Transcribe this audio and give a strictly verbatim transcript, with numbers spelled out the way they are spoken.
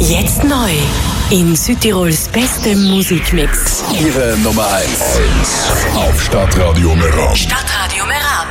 Jetzt neu in Südtirols bestem Musikmix. Ihre Nummer eins auf Stadtradio Meran. Stadtradio Meran.